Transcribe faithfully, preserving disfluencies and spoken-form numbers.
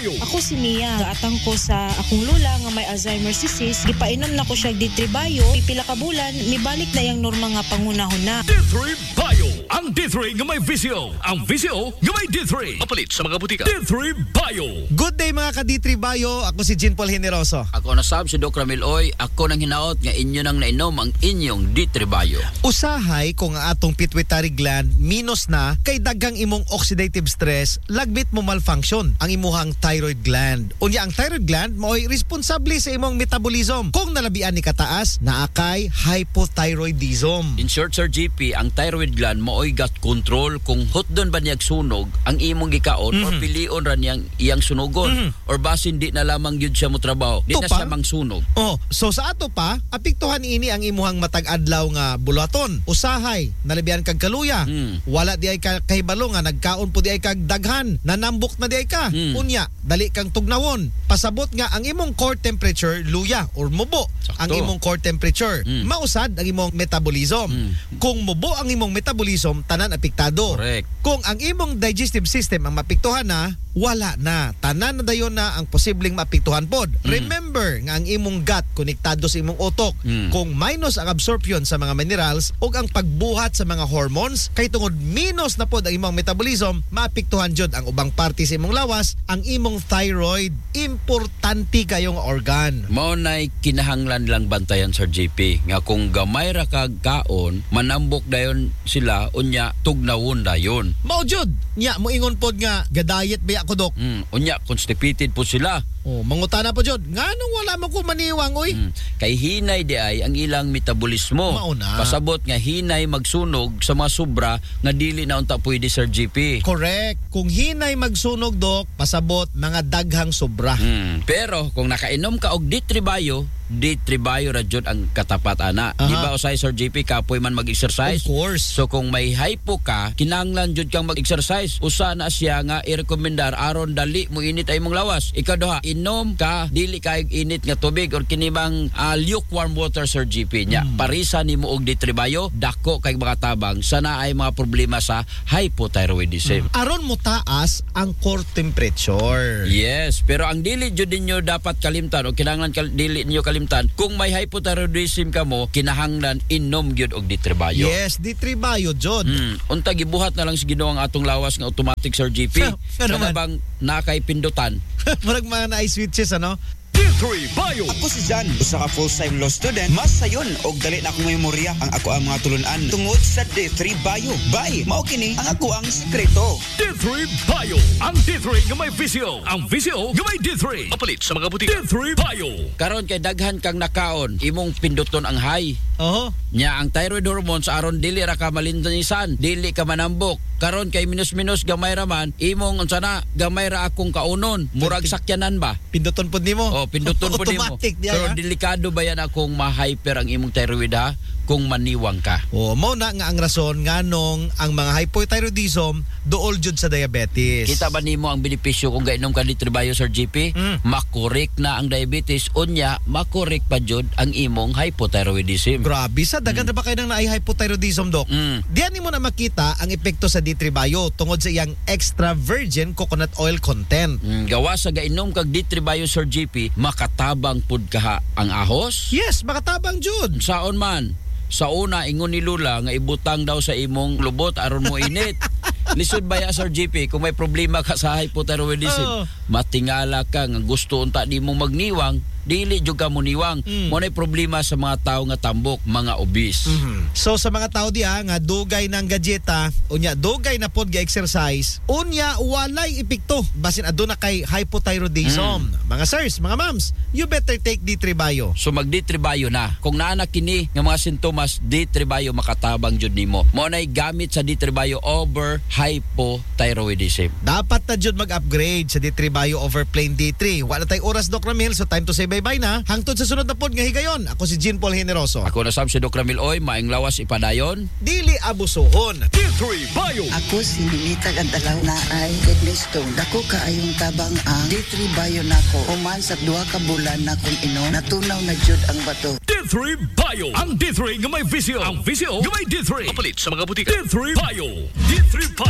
Bio. Ako si Mia, gaatang ko sa akong lula nga may Alzheimer's disease. Gipainom na ko siya D three Bio. Pipila ka bulan, mibalik na yung norma nga pangunahon na. D three Bio. Ang D three nga may visio. Ang visio nga may D three. Mapalit sa mga butika. D three Bio. Good day mga ka-D three Bio. Ako si Jean Paul Generoso. Ako na sab si Doc Ramil Oy. Ako nang hinaot nga inyo nang nainom ang inyong D three Bio. Usahay kung ang atong pituitary gland minus na kay daghang imong oxidative stress, lagbit mo malfunction ang imuhang thyroid gland. Unya ang thyroid gland mao'y responsable sa imong metabolism. Kung nalabian ni kataas, naakay hypothyroidism. In short, Sir G P, ang thyroid gland mao'y gut control kung hotdon ba niyag sunog ang imong gikaon Mm-hmm. or pilion ra niyang iyang sunogon Mm-hmm. or basin di na lamang gyud siya mo trabaho. Di na Tupa? siya mangsunog. Oh, so sa ato pa, apektuhan ini ang imuhang matag adlaw nga bulaton. Usahay, nalabian kag kaluya. Hmm. Wala di ay ka kahibalo nga nagkaon po di ay kag daghan, nanambok na di ay ka. Hmm. Unya, dali kang tugnawon. Pasabot nga ang imong core temperature luya or mubo. Sakto. Ang imong core temperature. Hmm. Mausad ang imong metabolism. Hmm. Kung mubo ang imong metabolism, tanan apektado. Correct. Kung ang imong digestive system ang mapektuhan na, wala na. Tanan na dayon na ang posibleng maapektuhan pod. Mm. Remember nga ang imong gut konektado sa imong utok. Mm. Kung minus ang absorption sa mga minerals ug ang pagbuhat sa mga hormones, kay tungod minus na pod ang imong metabolism, maapektuhan jud ang ubang parte sa imong lawas, ang imong thyroid. Importante kayong organ. Mao nay kinahanglan lang bantayan, Sir G P, nga kung gamay ra kag kaon, manambok dayon sila unya tugnawon dayon. Mao jud nya moingon pod nga gadayet ba ako dok. Mm, unya constipated po sila. Oh, mangutana po jud. Nganong wala man ko maniwang oy? Mm. Kay hinay di ay ang ilang metabolismo. Mauna. Pasabot nga hinay magsunog sa mga sobra nga dili na unta pwede, Sir G P. Correct. Kung hinay magsunog dok, pasabot mga daghang sobra. Mm. Pero kung nakainom ka og D three Bio, D three Bio ra jud ang katapat ana. Aha. Di ba usay, Sir G P, kapoy man mag-exercise? Of course. So kung may hypo ka, kinahanglan jud kang mag-exercise. Usa na siya nga i-rekomendar aron dali mo init ay mong lawas. Ikaw duha, inom ka dili kay init nga tubig or kinibang uh, lukewarm water, Sir G P nya. Mm. Parisa nimo og D three Bio, dako kay mga tabang sana ay mga problema sa hypothyroidism. Mm. Aron mo taas ang core temperature. Yes, pero ang dili jud ninyo dapat kalimtan o kinahanglan kal- dili ninyo kalimtan kung may hypothyroidism ka mo, kinahanglan inom gyud og D three Bio. Yes, D three Bio jud. Hmm, unta gibuhat na lang sa Ginoo ang atong lawas nga automatic, Sir G P. Ano Kada man? bang nakay pindutan. Murag mga na-switches ano? D three Bio. Ako si Jan, usa ka full-time law student. Mas sayon og dali na akong memorya ang ako ang mga tulunan tungod sa D three Bio. Bye, mao kini ang ako ang sekreto. D three Bio. Ang D three nga may visio. Ang visio nga may D three. Mapalit sa mga butika. D three Bio. Karon kay daghan kang nakaon, imong pinduton ang high. Oho. Nya ang thyroid hormones aron dili ra ka malintanisan, dili ka manambok. Karon kay minus-minus gamay ra man, imong unsa na gamay ra akong kaunon, murag sakyanan ba? Pinduton pod nimo. Oh, pinduton po nimo. Automatic diya. Pero ha? delikado ba yan akong ma-hyper ang imong thyroid ha? Kung maniwang ka. Oh, mao na nga ang rason nganong ang mga hypothyroidism duol jud sa diabetes. Kita ba nimo ang benepisyo kung gainom ka D three Bio, Sir G P? Mm. Makorek na ang diabetes, unya makorek pa jud ang imong hypothyroidism. Grabe sa dagan ra ba kay nang naay hypothyroidism dok? Mm. Diyan nimo na makita ang epekto sa D three Bio tungod sa iyang extra virgin coconut oil content. Mm, gawa sa gainom kag D three Bio, Sir G P, makatabang pud kaha ang ahos. Yes, makatabang jud. Saon man, sa una ingon ni Lula nga ibutang daw sa imong lubot aron mo init. Lisod ba ya, Sir G P, kung may problema ka sa hypothyroidism, Oo. matingala ka nga gusto unta di mo magniwang, dili jud ka mo niwang. Mm. Mo nay problema sa mga tawo nga tambok, mga obese. Mhm. So sa mga tao diha nga dugay ng gadgeta, unya dugay na pod ga-exercise, unya walay epekto basin aduna kay hypothyroidism. Mga sirs, mga mams, you better take D three Bio. So mag D three Bio na. Kung naana kini nga mga sintomas, D three Bio makatabang jud nimo. Mo nay gamit sa D three Bio over hypothyroidism. Dapat na jud mag-upgrade sa D three Bio over plain D three. Wala tay oras Doc Ramil, so time to say bye-bye na. Hangtod sa sunod na pod nga higayon. Ako si Jean Paul Generoso. Ako na sab si Doc Ramil Oy, maing lawas ipadayon. Dili abusohon. D three Bio. Ako si Ninita Gandalaw na ay kidney stone. Dako kaayong tabang ang D three Bio nako. Human sa duha ka bulan na kung ino, natunaw na jud ang bato. D three Bio. Ang D three nga may visio. Ang visio nga may D three. Mapalit sa mga butika. D three Bio. D three Bio.